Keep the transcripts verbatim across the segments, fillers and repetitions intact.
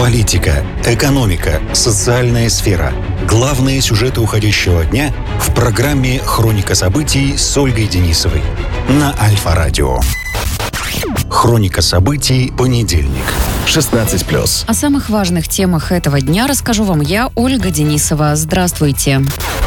Политика, экономика, социальная сфера. Главные сюжеты уходящего дня в программе «Хроника событий» с Ольгой Денисовой на Альфа-радио. Хроника событий, понедельник, шестнадцать плюс. О самых важных темах этого дня расскажу вам я, Ольга Денисова. Здравствуйте.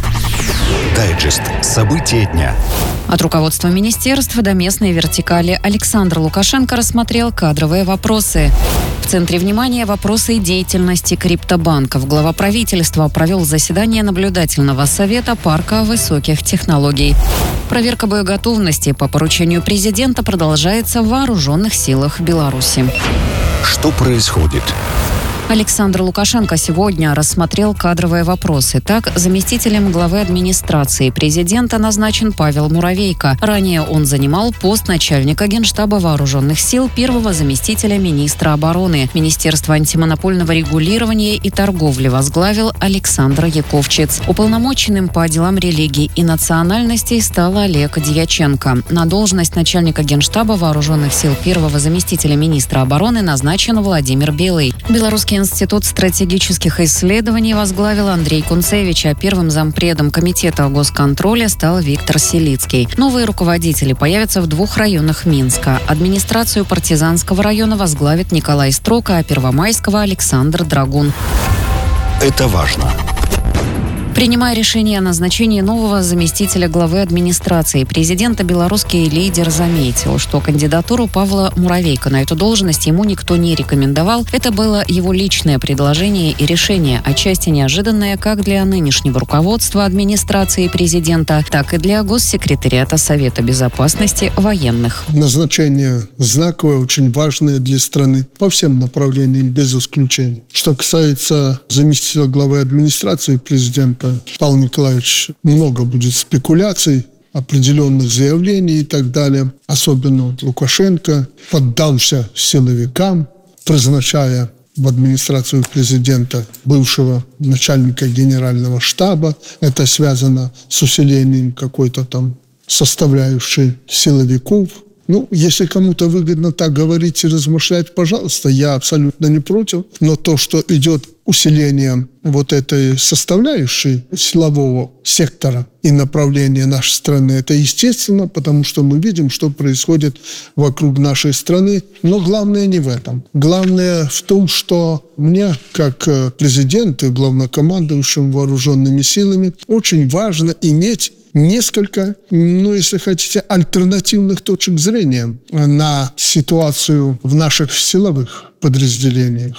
Дайджест. События дня. От руководства министерства до местной вертикали Александр Лукашенко рассмотрел кадровые вопросы. В центре внимания вопросы деятельности криптобанков. Глава правительства провел заседание наблюдательного совета парка высоких технологий. Проверка боеготовности по поручению президента продолжается в вооруженных силах Беларуси. Что происходит? Александр Лукашенко сегодня рассмотрел кадровые вопросы. Так, заместителем главы администрации президента назначен Павел Муравейко. Ранее он занимал пост начальника Генштаба вооруженных сил, первого заместителя министра обороны. Министерство антимонопольного регулирования и торговли возглавил Александр Яковчиц. Уполномоченным по делам религий и национальностей стал Олег Дьяченко. На должность начальника Генштаба вооруженных сил первого заместителя министра обороны назначен Владимир Белый. Белорусский Институт стратегических исследований возглавил Андрей Кунцевич, а первым зампредом комитета госконтроля стал Виктор Селицкий. Новые руководители появятся в двух районах Минска. Администрацию Партизанского района возглавит Николай Строка, а Первомайского – Александр Драгун. Это важно. Принимая решение о назначении нового заместителя главы администрации президента, белорусский лидер заметил, что кандидатуру Павла Муравейко на эту должность ему никто не рекомендовал. Это было его личное предложение и решение, отчасти неожиданное как для нынешнего руководства администрации президента, так и для госсекретариата Совета безопасности военных. Назначение знаковое, очень важное для страны по всем направлениям, без исключения. Что касается заместителя главы администрации президента, Павел Николаевич, много будет спекуляций, определенных заявлений и так далее. Особенно вот Лукашенко поддался силовикам, призначая в администрацию президента бывшего начальника генерального штаба. Это связано с усилением какой-то там составляющей силовиков. Ну, если кому-то выгодно так говорить и размышлять, пожалуйста, я абсолютно не против. Но то, что идет усиление вот этой составляющей силового сектора и направления нашей страны, это естественно, потому что мы видим, что происходит вокруг нашей страны. Но главное не в этом. Главное в том, что мне, как президенту и главнокомандующему вооруженными силами, очень важно иметь несколько, ну, если хотите, альтернативных точек зрения на ситуацию в наших силовых подразделениях.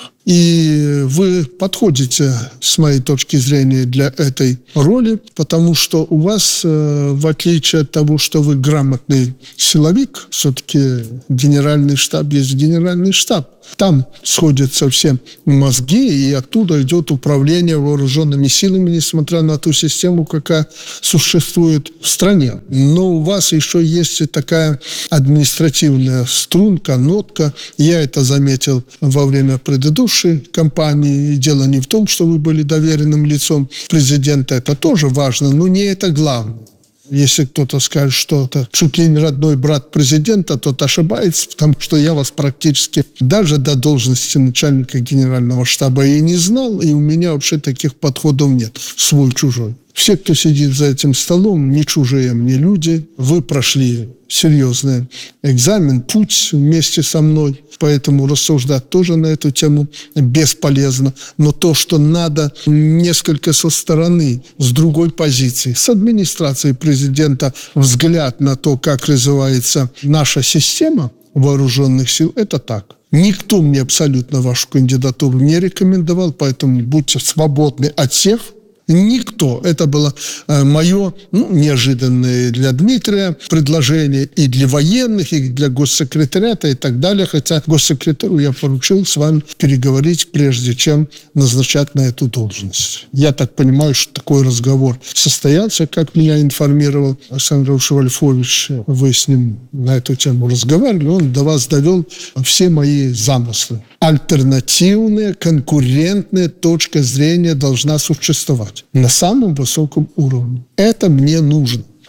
И вы подходите, с моей точки зрения, для этой роли, потому что у вас, в отличие от того, что вы грамотный силовик, все-таки генеральный штаб есть генеральный штаб. Там сходятся все мозги, и оттуда идет управление вооруженными силами, несмотря на ту систему, какая существует в стране. Но у вас еще есть и такая административная струнка, нотка. Я это заметил во время предыдущей кампании. И дело не в том, что вы были доверенным лицом президента. Это тоже важно, но не это главное. Если кто-то скажет, что это чуть ли не родной брат президента, тот ошибается, потому что я вас практически даже до должности начальника генерального штаба и не знал, и у меня вообще таких подходов нет, свой-чужой. Все, кто сидит за этим столом, не чужие мне люди. Вы прошли серьезный экзамен, путь вместе со мной. Поэтому рассуждать тоже на эту тему бесполезно. Но то, что надо несколько со стороны, с другой позиции, с администрацией президента, взгляд на то, как развивается наша система вооруженных сил, это так. Никто мне абсолютно вашу кандидатуру не рекомендовал, поэтому будьте свободны от всех. Никто. Это было э, мое, ну, неожиданное для Дмитрия предложение и для военных, и для госсекретариата и так далее. Хотя госсекретарю я поручил с вами переговорить, прежде чем назначать на эту должность. Я так понимаю, что такой разговор состоялся, как меня информировал Александр Швальфович. Вы с ним на эту тему разговаривали. Он до вас довел все мои замыслы. Альтернативная, конкурентная точка зрения должна существовать на самом высоком уровне. Это мне нужно.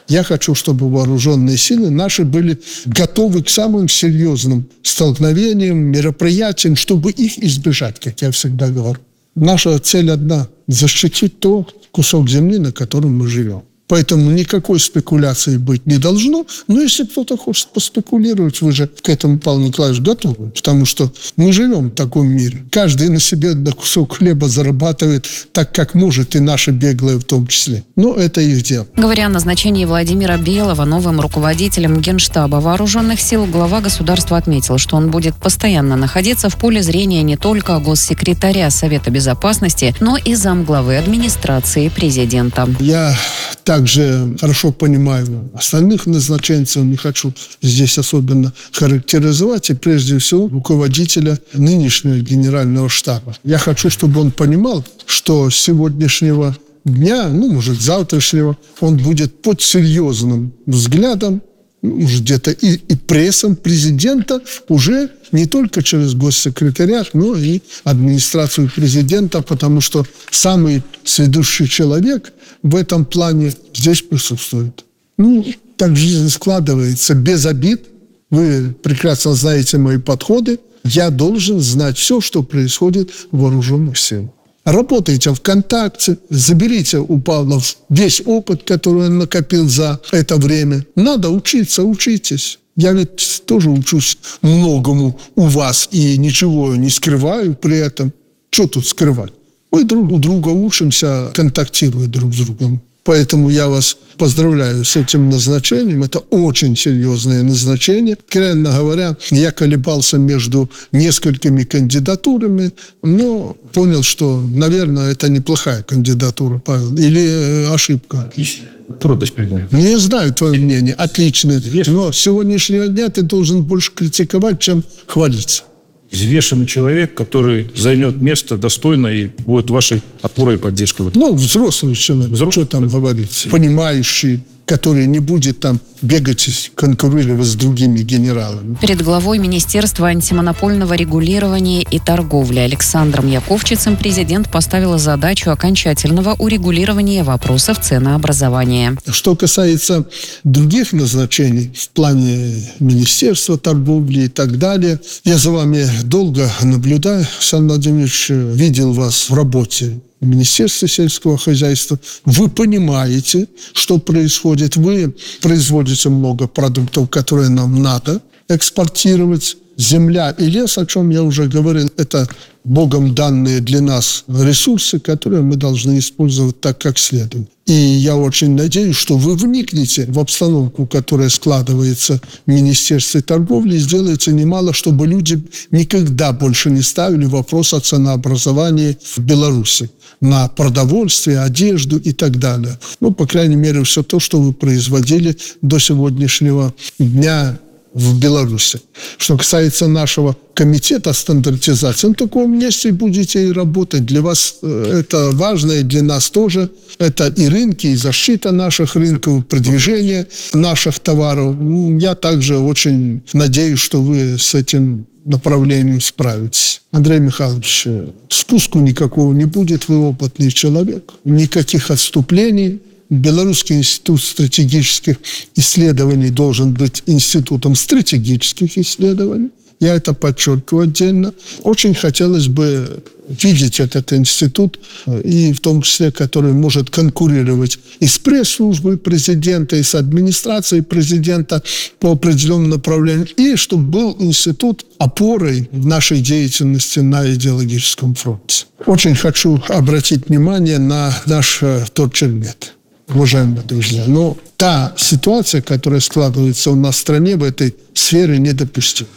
Я хочу, чтобы вооруженные силы наши были готовы к самым серьезным столкновениям, мероприятиям, чтобы их избежать, как я всегда говорю. Наша цель одна – защитить тот кусок земли, на котором мы живем. Поэтому никакой спекуляции быть не должно. Но если кто-то хочет поспекулировать, вы же к этому, Павел Николаевич, готовы. Потому что мы живем в таком мире. Каждый на себе на кусок хлеба зарабатывает так, как может, и наши беглые в том числе. Но это их дело. Говоря о назначении Владимира Белого новым руководителем Генштаба Вооруженных сил, глава государства отметил, что он будет постоянно находиться в поле зрения не только госсекретаря Совета Безопасности, но и замглавы администрации президента. Я также хорошо понимаю остальных назначенцев, не хочу здесь особенно характеризовать, и прежде всего руководителя нынешнего генерального штаба. Я хочу, чтобы он понимал, что с сегодняшнего дня, ну, может, завтрашнего, он будет под серьезным взглядом, может, где-то и, и прессом президента уже не только через госсекретариат, но и администрацию президента, потому что самый сведущий человек в этом плане здесь присутствует. Ну, так жизнь складывается, без обид. Вы прекрасно знаете мои подходы. Я должен знать все, что происходит в вооруженных силах. Работайте ВКонтакте, заберите у Павла весь опыт, который он накопил за это время. Надо учиться, учитесь. Я ведь тоже учусь многому у вас и ничего не скрываю при этом. Что тут скрывать? Мы друг у друга учимся, контактируя друг с другом. Поэтому я вас поздравляю с этим назначением. Это очень серьезное назначение. Откровенно говоря, я колебался между несколькими кандидатурами, но понял, что, наверное, это неплохая кандидатура, Павел. Или ошибка? Отлично. Трудность придумать. Не знаю твое мнение. Отлично. Но с сегодняшнего дня ты должен больше критиковать, чем хвалиться. Взвешенный человек, который займет место достойно и будет вашей опорой и поддержкой. Ну, взрослый человек, взрослый, что там говорить, понимающий, который не будет там бегать, конкурировать с другими генералами. Перед главой Министерства антимонопольного регулирования и торговли Александром Яковчицем президент поставил задачу окончательного урегулирования вопросов ценообразования. Что касается других назначений в плане Министерства торговли и так далее, я за вами долго наблюдаю, Александр Владимирович, видел вас в работе в Министерстве сельского хозяйства. Вы понимаете, что происходит. Вы производите много продуктов, которые нам надо экспортировать. Земля и лес, о чем я уже говорил, это Богом данные для нас ресурсы, которые мы должны использовать так, как следует. И я очень надеюсь, что вы вникнете в обстановку, которая складывается в Министерстве торговли, и сделаете немало, чтобы люди никогда больше не ставили вопрос о ценообразовании в Беларуси на продовольствие, одежду и так далее. Ну, по крайней мере, все то, что вы производили до сегодняшнего дня в Беларуси. Что касается нашего комитета стандартизации, на таком месте будете и работать. Для вас это важно, и для нас тоже. Это и рынки, и защита наших рынков, продвижение наших товаров. Я также очень надеюсь, что вы с этим направлением справитесь. Андрей Михайлович, спуску никакого не будет, вы опытный человек. Никаких отступлений. Белорусский институт стратегических исследований должен быть институтом стратегических исследований. Я это подчеркиваю отдельно. Очень хотелось бы видеть этот институт, и в том числе, который может конкурировать и с пресс-службой президента, и с администрацией президента по определенному направлению, и чтобы был институт опорой в нашей деятельности на идеологическом фронте. Очень хочу обратить внимание на наш торчермет. Уважаемые друзья, но та ситуация, которая складывается у нас в стране в этой сфере, недопустима.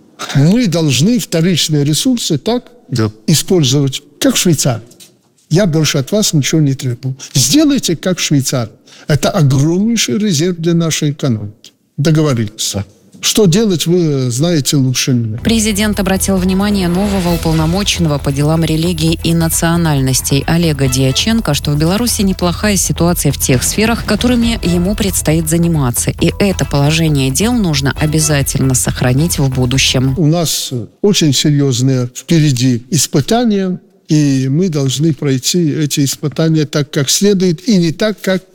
Мы должны вторичные ресурсы так да. использовать, как в Швейцарии. Я больше от вас ничего не требую. Сделайте, как в Швейцарии. Это огромнейший резерв для нашей экономики. Договорились. Что делать, вы знаете лучше меня. Президент обратил внимание нового уполномоченного по делам религии и национальностей Олега Дьяченко, что в Беларуси неплохая ситуация в тех сферах, которыми ему предстоит заниматься. И это положение дел нужно обязательно сохранить в будущем. У нас очень серьезные впереди испытания, и мы должны пройти эти испытания так, как следует, и не так, как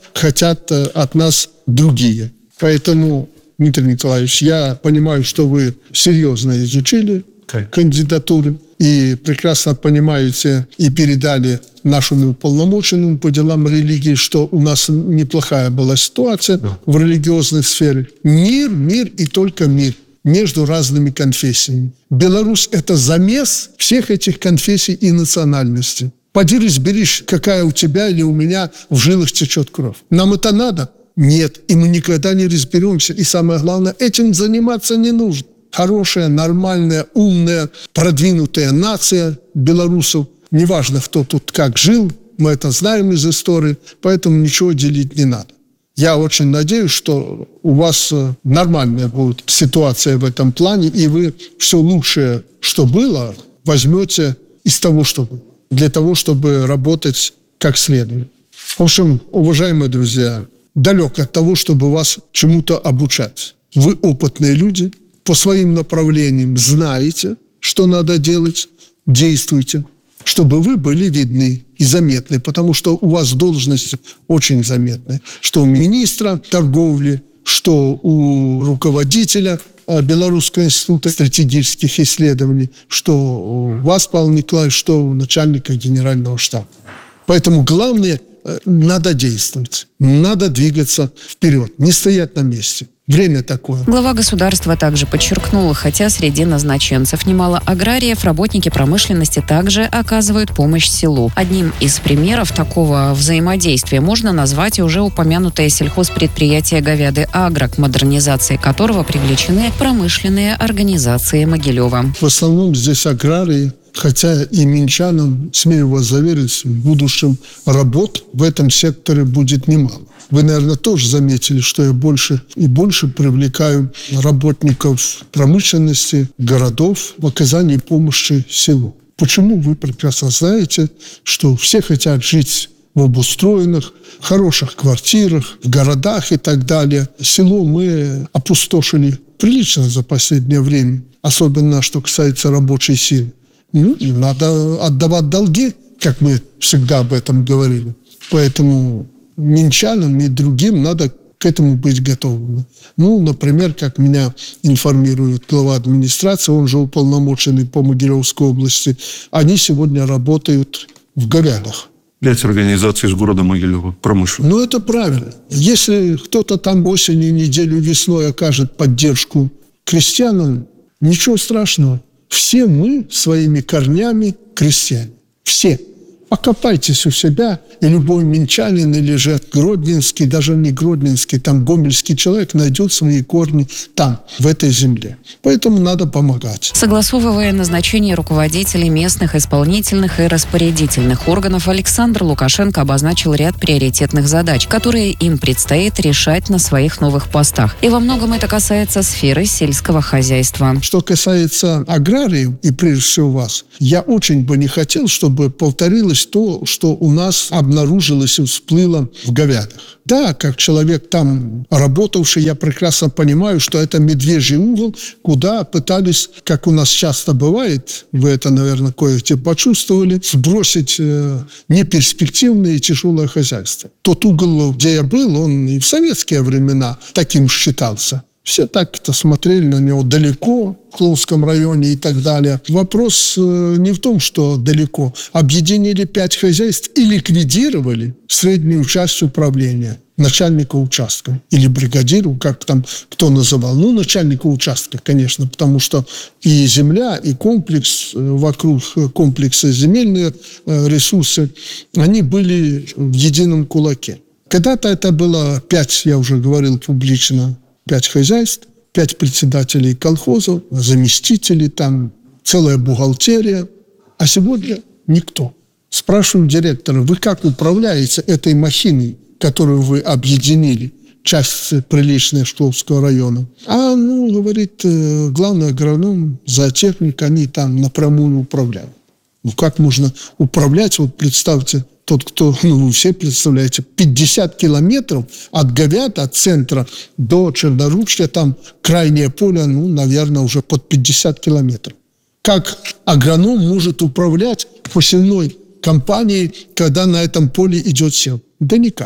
хотят от нас другие. Поэтому, Дмитрий Николаевич, я понимаю, что вы серьезно изучили кандидатуры и прекрасно понимаете и передали нашему уполномоченному по делам религии, что у нас неплохая была ситуация да. в религиозной сфере. Мир, мир и только мир между разными конфессиями. Беларусь – это замес всех этих конфессий и национальностей. Поди разберись, какая у тебя или у меня в жилах течет кровь. Нам это надо? Нет. И мы никогда не разберемся. И самое главное, этим заниматься не нужно. Хорошая, нормальная, умная, продвинутая нация белорусов. Неважно, кто тут как жил, мы это знаем из истории, поэтому ничего делить не надо. Я очень надеюсь, что у вас нормальная будет ситуация в этом плане, и вы все лучшее, что было, возьмете из того, что было, для того, чтобы работать как следует. В общем, уважаемые друзья, далек от того, чтобы вас чему-то обучать. Вы опытные люди, по своим направлениям знаете, что надо делать, действуйте, чтобы вы были видны и заметны, потому что у вас должности очень заметны. Что у министра торговли, что у руководителя Белорусского института стратегических исследований, что у вас, Павел Николаевич, что у начальника генерального штаба. Поэтому главное, надо действовать, надо двигаться вперед, не стоять на месте. Время такое. Глава государства также подчеркнул, хотя среди назначенцев немало аграриев, работники промышленности также оказывают помощь селу. Одним из примеров такого взаимодействия можно назвать и уже упомянутое сельхозпредприятие «Говяды Агро», к модернизации которого привлечены промышленные организации Могилева. В основном здесь аграрии, хотя и минчанам, смею вас заверить, в будущем работ в этом секторе будет немало. Вы, наверное, тоже заметили, что я больше и больше привлекаю работников промышленности, городов в оказании помощи селу. Почему? Вы прекрасно знаете, что все хотят жить в обустроенных, хороших квартирах, в городах и так далее. Село мы опустошили прилично за последнее время, особенно что касается рабочей силы. Ну, и надо отдавать долги, как мы всегда об этом говорили. Поэтому минчанам и другим надо к этому быть готовым. Ну, например, как меня информирует глава администрации, он же уполномоченный по Могилевской области, они сегодня работают в Говядах. Пять организаций из города Могилева, промышленных. Ну, это правильно. Если кто-то там осенью, неделю, весной окажет поддержку крестьянам, ничего страшного. Все мы своими корнями крестьяне. Все. Покопайтесь у себя, и любой минчанин или же гродненский, даже не гродненский, там гомельский человек найдет свои корни там, в этой земле. Поэтому надо помогать. Согласовывая назначение руководителей местных исполнительных и распорядительных органов, Александр Лукашенко обозначил ряд приоритетных задач, которые им предстоит решать на своих новых постах. И во многом это касается сферы сельского хозяйства. Что касается аграриев, и прежде всего вас, я очень бы не хотел, чтобы повторилось то, что у нас обнаружилось и всплыло в Говядах. Да, как человек там работавший, я прекрасно понимаю, что это медвежий угол, куда пытались, как у нас часто бывает, вы это, наверное, кое-где почувствовали, сбросить э, неперспективное и тяжелое хозяйство. Тот угол, где я был, он и в советские времена таким считался. Все так-то смотрели на него далеко, в Кловском районе и так далее. Вопрос э, не в том, что далеко. Объединили пять хозяйств и ликвидировали среднюю часть управления начальника участка или бригадиру, как там кто называл. Ну, начальника участка, конечно, потому что и земля, и комплекс, вокруг комплекса земельные э, ресурсы, они были в едином кулаке. Когда-то это было пять, я уже говорил публично, пять хозяйств, пять председателей колхозов, заместителей, там целая бухгалтерия. А сегодня никто. Спрашиваю директора, вы как управляете этой махиной, которую вы объединили, часть приличная Шкловского района? А, ну, говорит, главный агроном, зоотехник, они там напрямую управляют. Ну, как можно управлять? Вот представьте, тот, кто, ну, вы все представляете, пятьдесят километров от Говяд, от центра до Черноручья, там крайнее поле, ну, наверное, уже под пятьдесят километров. Как агроном может управлять посевной компанией, когда на этом поле идет сев? Да никак.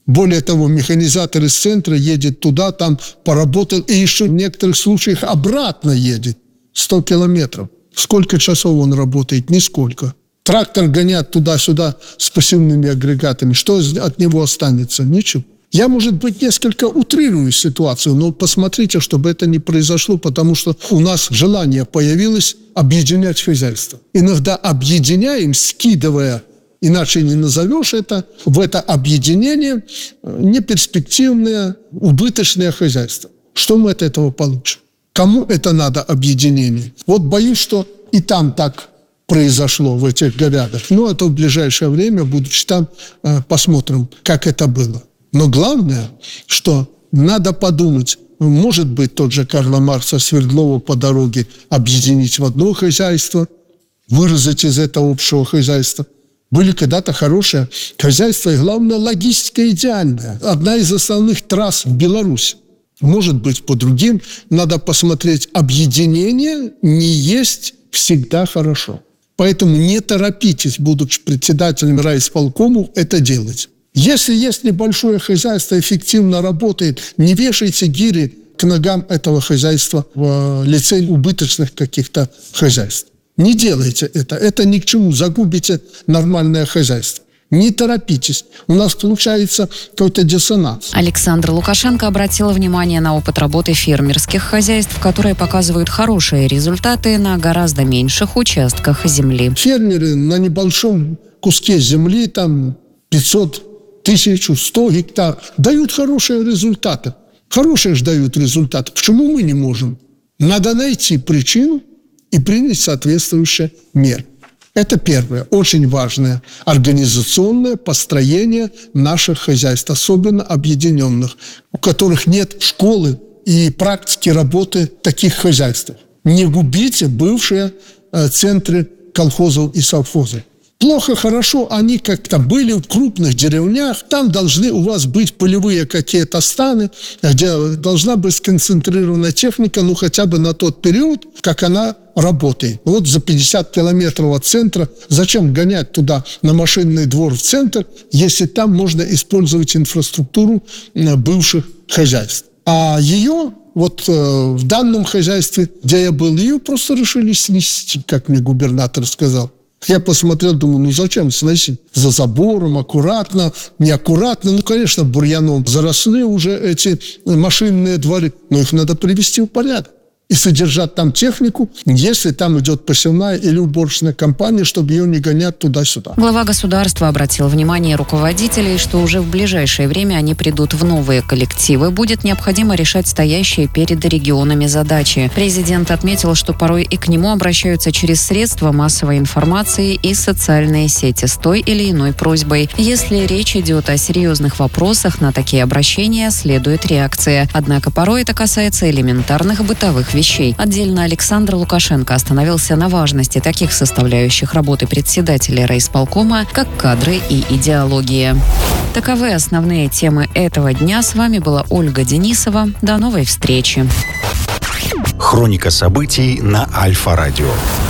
Более того, механизатор из центра едет туда, там поработал, и еще в некоторых случаях обратно едет. сто километров. Сколько часов он работает? Нисколько. Трактор гонят туда-сюда с пассивными агрегатами. Что от него останется? Ничего. Я, может быть, несколько утрирую ситуацию, но посмотрите, чтобы это не произошло, потому что у нас желание появилось объединять хозяйство. Иногда объединяем, скидывая, иначе не назовешь это, в это объединение неперспективное, убыточное хозяйство. Что мы от этого получим? Кому это надо, объединение? Вот боюсь, что и там так произошло, в этих городах. Но это в ближайшее время, будучи там, посмотрим, как это было. Но главное, что надо подумать, может быть, тот же Карла Маркса Свердлова по дороге объединить в одно хозяйство, вырезать из этого общего хозяйства. Были когда-то хорошие хозяйства, и главное, логистика идеальная. Одна из основных трасс в Беларуси. Может быть, по другим. Надо посмотреть, объединение не есть всегда хорошо. Поэтому не торопитесь, будучи председателем райисполкому, это делать. Если есть небольшое хозяйство, эффективно работает, не вешайте гири к ногам этого хозяйства в лице убыточных каких-то хозяйств. Не делайте это. Это ни к чему. Загубите нормальное хозяйство. Не торопитесь. У нас получается какой-то диссонанс. Александр Лукашенко обратил внимание на опыт работы фермерских хозяйств, которые показывают хорошие результаты на гораздо меньших участках земли. Фермеры на небольшом куске земли, там пятьсот, тысячу, сто гектар, дают хорошие результаты. Хорошие же дают результаты. Почему мы не можем? Надо найти причину и принять соответствующие меры. Это первое, очень важное, организационное построение наших хозяйств, особенно объединенных, у которых нет школы и практики работы в таких хозяйствах. Не губите бывшие э, центры колхозов и совхозов. Плохо, хорошо, они как-то были в крупных деревнях, там должны у вас быть полевые какие-то станы, где должна быть сконцентрирована техника, ну хотя бы на тот период, как она работает. Вот за пятьдесят километров от центра, зачем гонять туда на машинный двор в центр, если там можно использовать инфраструктуру бывших хозяйств. А ее, вот э, в данном хозяйстве, где я был, ее просто решили снести, как мне губернатор сказал. Я посмотрел, думаю, ну зачем сносить? За забором, аккуратно, неаккуратно. Ну, конечно, бурьяном заросли уже эти машинные дворы, но их надо привести в порядок. И содержать там технику, если там идет посевная или уборочная компания, чтобы ее не гонять туда-сюда. Глава государства обратил внимание руководителей, что уже в ближайшее время они придут в новые коллективы. Будет необходимо решать стоящие перед регионами задачи. Президент отметил, что порой и к нему обращаются через средства массовой информации и социальные сети с той или иной просьбой. Если речь идет о серьезных вопросах, на такие обращения следует реакция. Однако порой это касается элементарных бытовых вещей. Отдельно Александр Лукашенко остановился на важности таких составляющих работы председателя райисполкома, как кадры и идеология. Таковы основные темы этого дня. С вами была Ольга Денисова. До новой встречи. Хроника событий на Альфа-радио.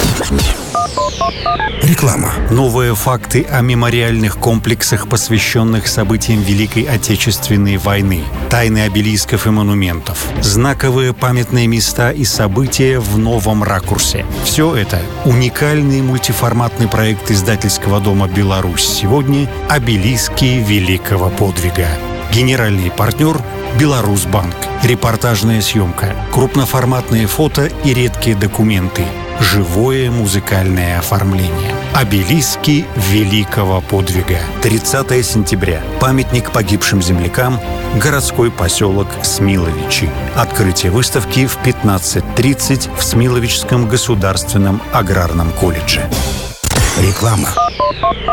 Реклама. Новые факты о мемориальных комплексах, посвященных событиям Великой Отечественной войны, тайны обелисков и монументов, знаковые памятные места и события в новом ракурсе. Все это — уникальный мультиформатный проект издательского дома «Беларусь сегодня» «Обелиски великого подвига». Генеральный партнер — «Беларусьбанк». Репортажная съемка, крупноформатные фото и редкие документы, живое музыкальное оформление. «Обелиски великого подвига». тридцатое сентября. Памятник погибшим землякам. Городской поселок Смиловичи. Открытие выставки в пятнадцать тридцать в Смиловичском государственном аграрном колледже. Реклама.